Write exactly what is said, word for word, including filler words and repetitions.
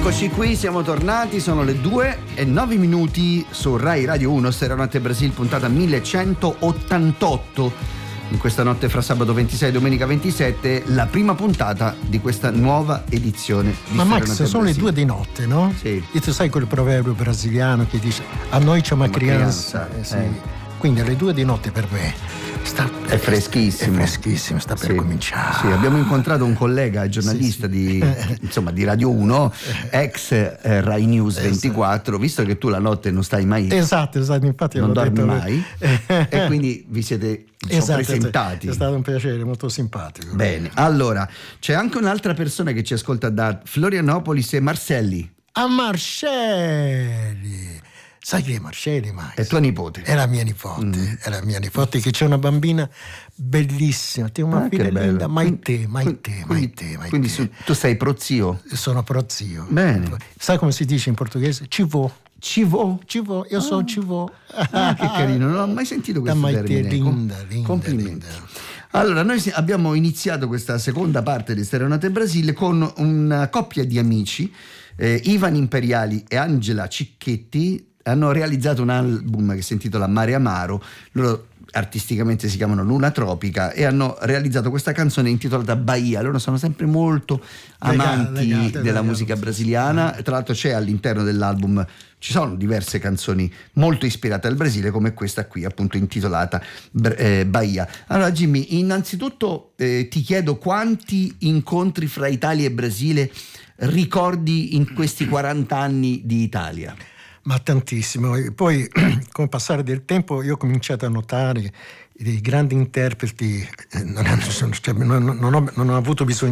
Eccoci qui, siamo tornati, sono le due e nove minuti su Rai Radio uno, Stereonotte Brasil, puntata millecentottantotto. In questa notte fra sabato ventisei e domenica ventisette, la prima puntata di questa nuova edizione di Ma Max, Stereonotte sono Brasil. Le due di notte, no? Sì. E tu sai quel proverbio brasiliano che dice a noi c'è una, Una crianza, crianza, eh, sì. eh. Quindi alle due di notte per me sta, È freschissimo. È freschissimo, sta per Sì, cominciare. sì, abbiamo incontrato un collega giornalista Sì, sì. Di, insomma, di Radio uno, ex eh, Rai News ventiquattro, visto che tu la notte non stai mai, Esatto, esatto, infatti non avevo dormi detto mai, e quindi vi siete diciamo, esatto, presentati. è stato un piacere, molto simpatico. Bene, allora c'è anche un'altra persona che ci ascolta da Florianopolis, e Marcelli. A Marcelli. Sai chi è Marcelli, Max? È tua nipote. È la mia nipote, mm. è la mia nipote che c'è una bambina bellissima, ti una Ah, figlia che bello. linda, Maite, Maite, Quindi- Maite, Maite. Quindi su- tu sei prozio. Sono prozio. Bene. Sai come si dice in portoghese? Ci vo. Ci vo. Ci vo, io sono ci vo. Ah, che carino, non ho mai sentito questo Da Maite, termine. linda, Com- linda, Complimenti. linda. Allora, noi si- abbiamo iniziato questa seconda parte di Stereonotte Brasil con una coppia di amici, eh, Ivan Imperiali e Angela Cicchetti. Hanno realizzato un album che si intitola Mare Amaro. Loro artisticamente si chiamano Luna Tropica e hanno realizzato questa canzone intitolata Bahia. Loro sono sempre molto amanti legate, della legate. musica brasiliana. Tra l'altro c'è all'interno dell'album, ci sono diverse canzoni molto ispirate al Brasile, come questa qui appunto intitolata eh, Bahia. Allora Jimmy, innanzitutto eh, ti chiedo quanti incontri fra Italia e Brasile ricordi in questi quaranta anni di Italia? Ma tantissimo. E poi con il passare del tempo io ho cominciato a notare dei grandi interpreti, eh, non, non, non, non, ho, non ho avuto bisogno